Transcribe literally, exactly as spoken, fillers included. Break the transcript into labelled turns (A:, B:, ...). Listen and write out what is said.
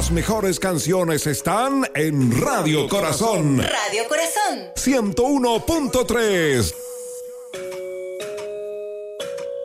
A: Las mejores canciones están en Radio Corazón.
B: Radio Corazón.
A: ciento uno punto tres.